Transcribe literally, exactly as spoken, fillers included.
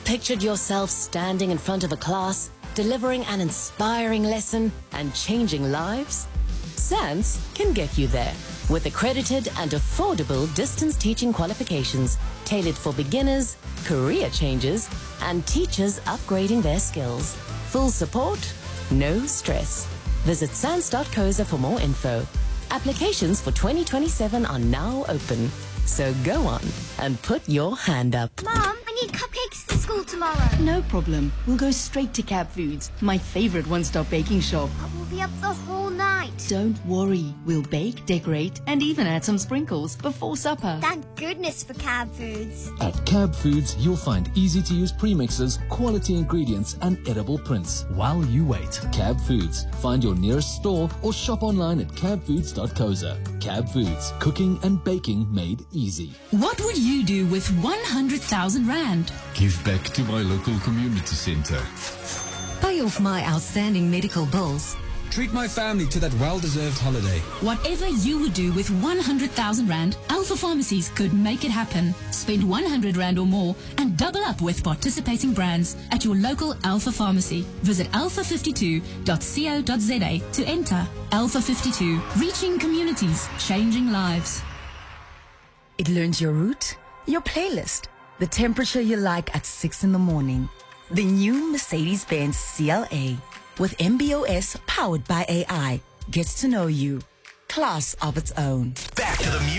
pictured yourself standing in front of a class, delivering an inspiring lesson and changing lives? SANS can get you there with accredited and affordable distance teaching qualifications tailored for beginners, career changers, and teachers upgrading their skills. Full support, no stress. Visit sans dot coza for more info. Applications for twenty twenty-seven are now open. So go on and put your hand up. Mom, I need cupcakes for school tomorrow. No problem. We'll go straight to Cab Foods, my favorite one-stop baking shop. But we'll be up the whole night. Don't worry. We'll bake, decorate, and even add some sprinkles before supper. Thank goodness for Cab Foods. At Cab Foods, you'll find easy-to-use premixes, quality ingredients, and edible prints while you wait. Cab Foods. Find your nearest store or shop online at cab foods dot coza. Cab Foods. Cooking and baking made easy. What would you do with one hundred thousand rand? Give back to my local community center. Pay off my outstanding medical bills. Treat my family to that well-deserved holiday. Whatever you would do with one hundred thousand rand, Alpha Pharmacies could make it happen. Spend one hundred rand or more and double up with participating brands at your local Alpha Pharmacy. Visit alpha fifty-two dot co dot za to enter. Alpha fifty-two, reaching communities, changing lives. It learns your route, your playlist, the temperature you like at six in the morning. The new Mercedes-Benz C L A with M B O S powered by A I gets to know you. Class of its own. Back to the music.